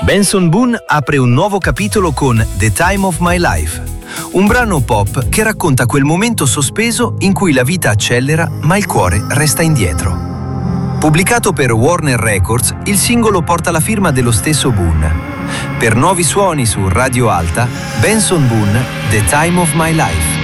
Benson Boone apre un nuovo capitolo con The Time of My Life, un brano pop che racconta quel momento sospeso in cui la vita accelera ma il cuore resta indietro. Pubblicato per Warner Records, il singolo porta la firma dello stesso Boone. Per nuovi suoni su Radio Alta, Benson Boone, The Time of My Life.